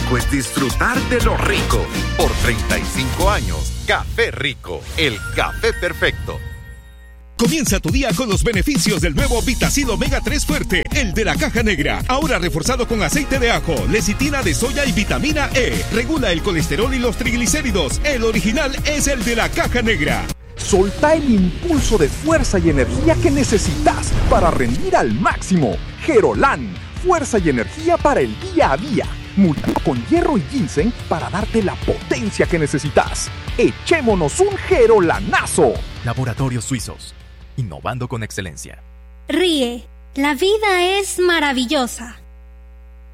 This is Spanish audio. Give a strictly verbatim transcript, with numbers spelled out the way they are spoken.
rico es disfrutar de lo rico. Por treinta y cinco años, Café Rico, el café perfecto. Comienza tu día con los beneficios del nuevo Vitacid Omega tres Fuerte, el de la caja negra. Ahora reforzado con aceite de ajo, lecitina de soya y vitamina E. Regula el colesterol y los triglicéridos. El original es el de la caja negra. Solta el impulso de fuerza y energía que necesitas para rendir al máximo. Gerolan, fuerza y energía para el día a día. Multiplica con hierro y ginseng para darte la potencia que necesitas. ¡Echémonos un Gerolanazo! Laboratorios Suizos, innovando con excelencia. Ríe, la vida es maravillosa.